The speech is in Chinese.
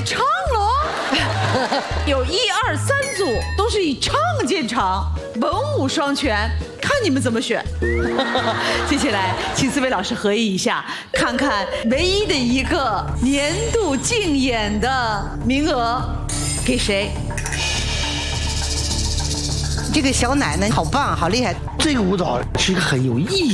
唱喽。有1、2、3组都是以唱见长，文武双全，看你们怎么选。接下来，请4位老师合议一下，看看唯一的一个年度竞演的名额给谁。 这个小奶奶好棒，好厉害。 这个舞蹈是一个很有意义